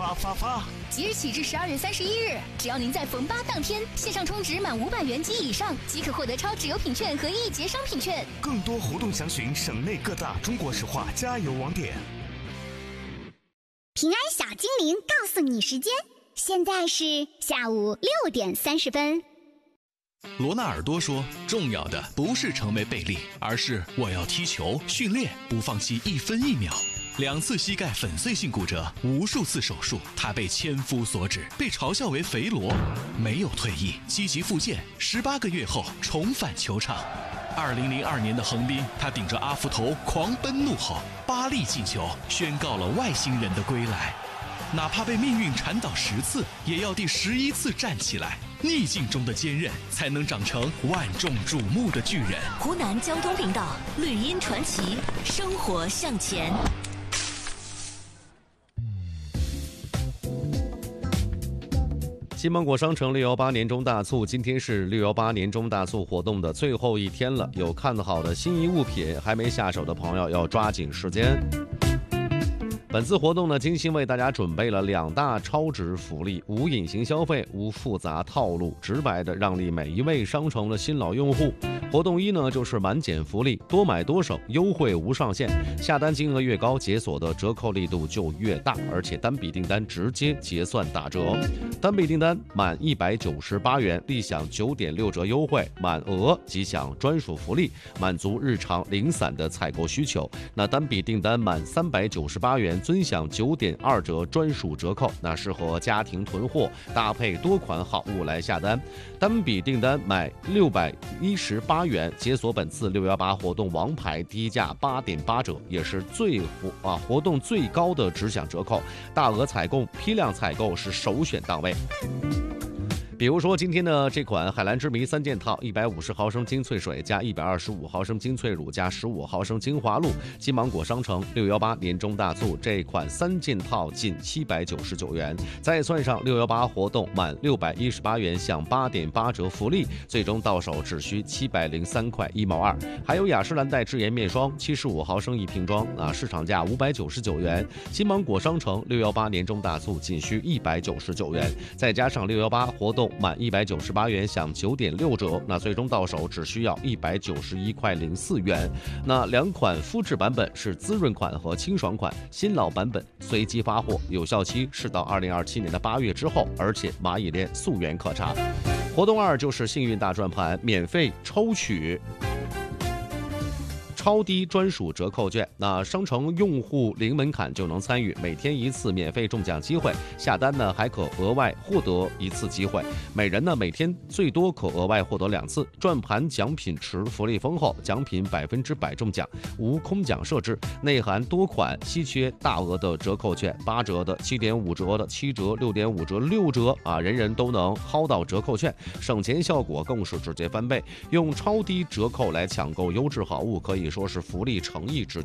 发！ 即日起至12月31日，只要您在逢8当天线上充值满500元及以上，即可获得超值优品券和1节商品券。 更多活动详询省内各大中国石化加油网点。 平安小精灵告诉你时间，现在是下午6点30分。 罗纳尔多说，重要的不是成为贝利，而是我要踢球训练，不放弃1分1秒。2次膝盖粉碎性骨折，无数次手术，他被千夫所指，被嘲笑为肥罗，没有退役，积极复健，18个月后重返球场。2002年的横滨，他顶着阿福头狂奔怒吼，8粒进球，宣告了外星人的归来。哪怕被命运缠倒10次，也要第11次站起来。逆境中的坚韧，才能长成万众瞩目的巨人。 湖南交通频道绿茵传奇，生活向前。 西芒果商城618年中大促，今天是618年中大促活动的最后一天了，有看好的心仪物品还没下手的朋友要抓紧时间。本次活动呢，精心为大家准备了2大超值福利，无隐形消费，无复杂套路，直白的让利每一位商城的新老用户。活动1呢，就是满减福利，多买多省，优惠无上限，下单金额越高，解锁的折扣力度就越大，而且单笔订单直接结算打折。单笔订单满198元，立享9.6折优惠，满额即享专属福利，满足日常零散的采购需求。那单笔订单满398元，尊享9.2折专属折扣，那适合家庭囤货，搭配多款好物来下单。单笔订单买618元，解锁本次618活动王牌低价8.8折，也是活动最高的直享折扣。大额采购、批量采购是首选档位。比如说今天的这款海蓝之谜3件套，150毫升精粹水加125毫升精粹乳加15毫升精华露，金芒果商城618年中大促，这款3件套仅799元，再算上618活动满618元享8.8折福利，最终到手只需703块1毛2。还有雅诗兰黛智颜面霜75毫升1瓶装，市场价599元，金芒果商城618年中大促仅需199元，再加上618活动满198元享9.6折，那最终到手只需要191块04元。那2款肤质版本是滋润款和清爽款，新老版本随机发货，有效期是到2027年的8月之后，而且蚂蚁链溯源可查。活动2就是幸运大转盘，免费抽取超低专属折扣券，那商城用户零门槛就能参与，每天1次免费中奖机会，下单呢还可额外获得1次机会，每人呢每天最多可额外获得2次。转盘奖品池福利丰厚，奖品100%中奖，无空奖设置，内含多款稀缺大额的折扣券，8折的、7.5折的、7折、6.5折、6折人人都能薅到折扣券，省钱效果更是直接翻倍。用超低折扣来抢购优质好物，可以说是福利诚意之